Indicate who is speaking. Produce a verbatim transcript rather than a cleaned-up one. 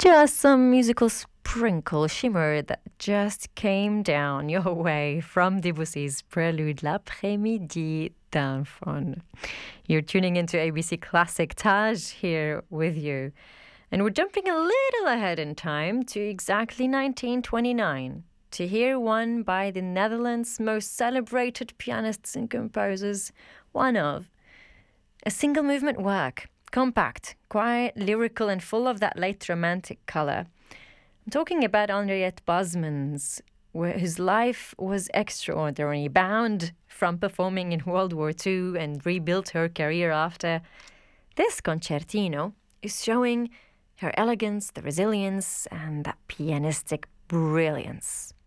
Speaker 1: Just some musical sprinkle shimmer that just came down your way from Debussy's Prelude L'après-midi d'un faune. You're tuning into A B C Classic. Taj here with you. And we're jumping a little ahead in time to exactly nineteen twenty-nine to hear one by the Netherlands' most celebrated pianists and composers, one of a single movement work, compact, quiet, lyrical, and full of that late romantic colour. I'm talking about Henriette Bosmans, whose life was extraordinary, bound from performing in World War Two and rebuilt her career after. This concertino is showing her elegance, the resilience, and that pianistic brilliance.